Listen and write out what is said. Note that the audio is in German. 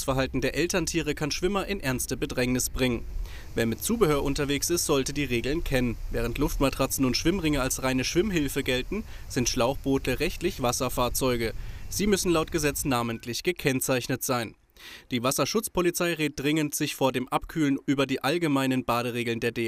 Verhalten der Elterntiere kann Schwimmer in ernste Bedrängnis bringen. Wer mit Zubehör unterwegs ist, sollte die Regeln kennen. Während Luftmatratzen und Schwimmringe als reine Schwimmhilfe gelten, sind Schlauchboote rechtlich Wasserfahrzeuge. Sie müssen laut Gesetz namentlich gekennzeichnet sein. Die Wasserschutzpolizei rät dringend, sich vor dem Abkühlen über die allgemeinen Baderegeln der